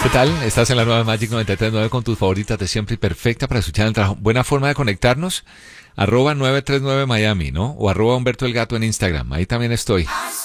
¿Qué tal? Estás en la nueva Magic 93.9 con tus favoritas de siempre y perfecta para escuchar el trabajo. Buena forma de conectarnos, @939 Miami, ¿no? O @Humberto el Gato en Instagram. Ahí también estoy.